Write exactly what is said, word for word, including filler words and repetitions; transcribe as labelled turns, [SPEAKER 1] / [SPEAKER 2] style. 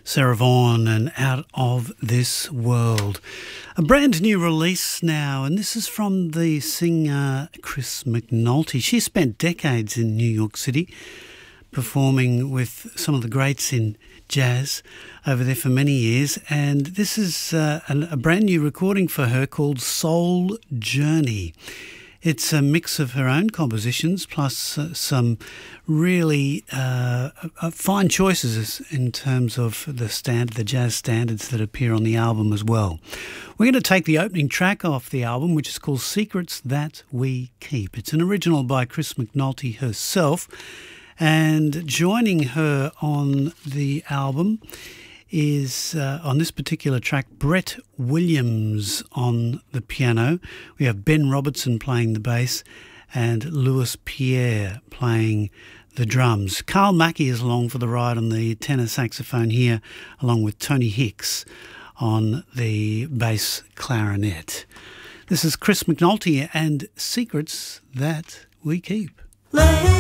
[SPEAKER 1] Sarah Vaughan and Out of This World. A brand new release now, and this is from the singer Chris McNulty. She spent decades in New York City performing with some of the greats in jazz over there for many years, and this is uh, a brand new recording for her called Soul Journey. It's a mix of her own compositions plus uh, some really uh, uh, fine choices in terms of the standard, the jazz standards that appear on the album as well. We're going to take the opening track off the album, which is called Secrets That We Keep. It's an original by Chris McNulty herself, and joining her on the album is, uh, on this particular track, Brett Williams on the piano. We have Ben Robertson playing the bass and Louis Pierre playing the drums. Carl Mackey is along for the ride on the tenor saxophone here, along with Tony Hicks on the bass clarinet. This is Chris McNulty and Secrets That We Keep.